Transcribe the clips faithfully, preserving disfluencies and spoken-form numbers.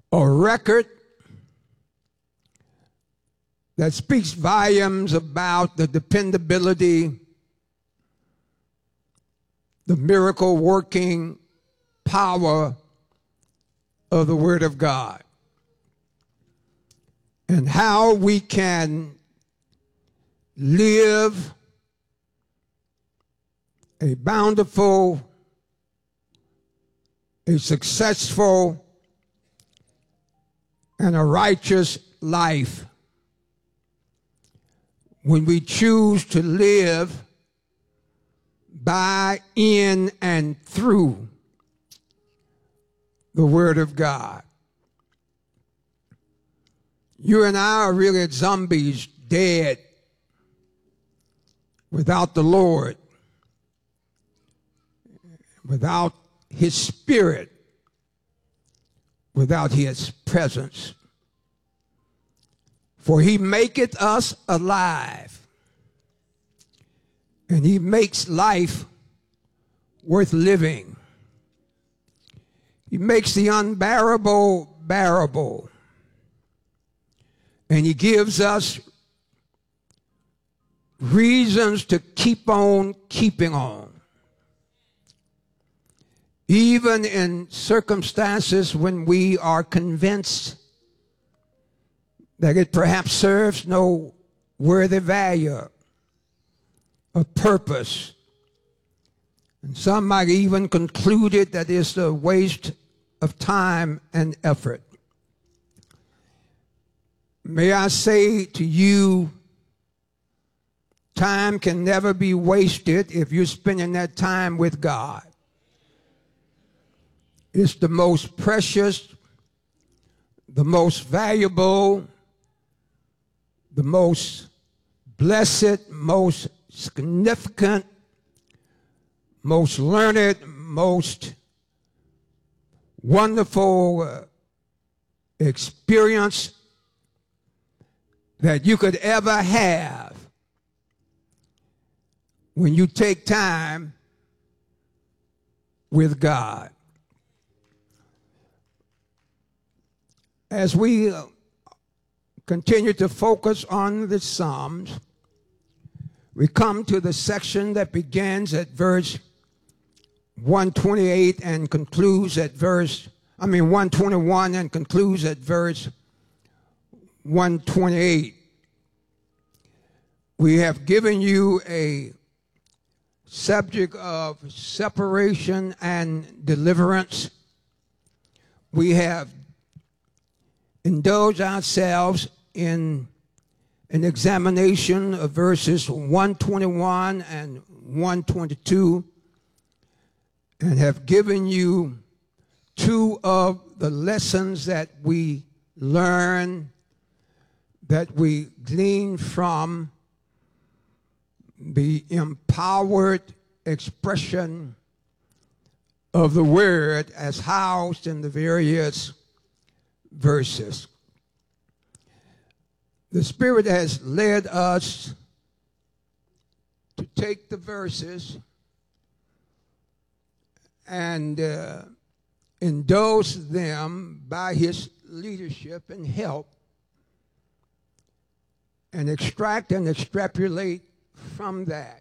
a record that speaks volumes about the dependability, the miracle working power of the Word of God, and how we can live a bountiful, a successful, and a righteous life when we choose to live by, in, and through the Word of God. You and I are really zombies, dead without the Lord, without His Spirit, without His presence. For He maketh us alive, and He makes life worth living. He makes the unbearable bearable, and He gives us reasons to keep on keeping on, even in circumstances when we are convinced that it perhaps serves no worthy value or purpose. And some might even conclude it that it's a waste of time and effort. May I say to you, time can never be wasted if you're spending that time with God. It's the most precious, the most valuable, the most blessed, most significant, most learned, most wonderful uh, experience that you could ever have when you take time with God. As we uh, continue to focus on the Psalms, we come to the section that begins at verse one twenty-eight and concludes at verse, I mean one twenty-one and concludes at verse one twenty-eight. We have given you a subject of separation and deliverance. We have indulged ourselves in an examination of verses one twenty-one and one twenty-two, and have given you two of the lessons that we learn, that we glean from the empowered expression of the Word as housed in the various verses. The Spirit has led us to take the verses and uh, indulge them by His leadership and help, and extract and extrapolate from that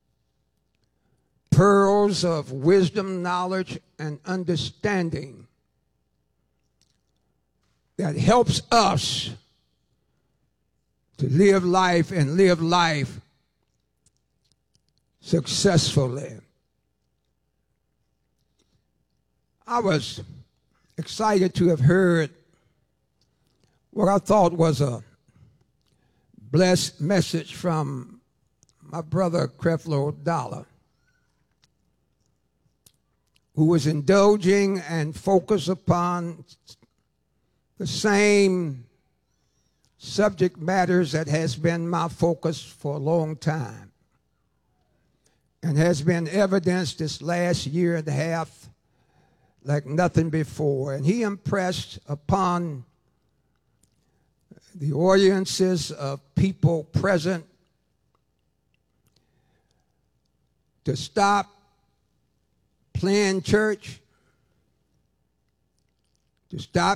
pearls of wisdom, knowledge, and understanding that helps us to live life and live life successfully. I was excited to have heard what I thought was a blessed message from my brother Creflo Dollar, who was indulging and focused upon the same subject matters that has been my focus for a long time and has been evidenced this last year and a half like nothing before. And he impressed upon the audiences of people present to stop playing church, to stop